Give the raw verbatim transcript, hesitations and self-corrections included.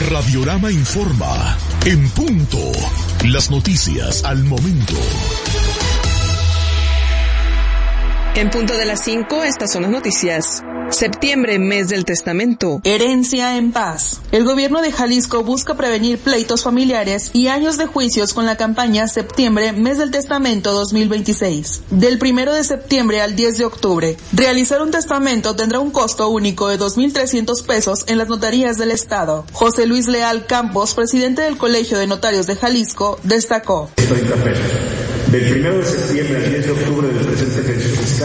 Radiorama informa. En punto. Las noticias al momento. En punto de las cinco, estas son las noticias. Septiembre, mes del testamento. Herencia en paz. El gobierno de Jalisco busca prevenir pleitos familiares y años de juicios con la campaña Septiembre, mes del testamento dos mil veintiséis. Del primero de septiembre al diez de octubre. Realizar un testamento tendrá un costo único de dos mil trescientos pesos en las notarías del estado. José Luis Leal Campos, presidente del Colegio de Notarios de Jalisco, destacó. Del primero de septiembre al diez de octubre del presente ejercicio fiscal